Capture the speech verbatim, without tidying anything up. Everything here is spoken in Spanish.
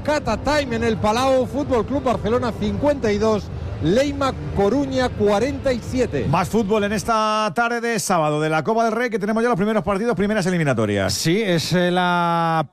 Bocata Time en el Palau. Fútbol Club Barcelona cincuenta y dos, Leima Coruña cuarenta y siete. Más fútbol en esta tarde de sábado de la Copa del Rey, que tenemos ya los primeros partidos, primeras eliminatorias. Sí, es la